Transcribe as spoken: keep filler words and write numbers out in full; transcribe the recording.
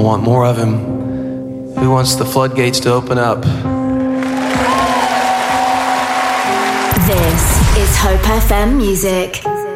want more of him? Who wants the floodgates to open up? This is Hope F M Music.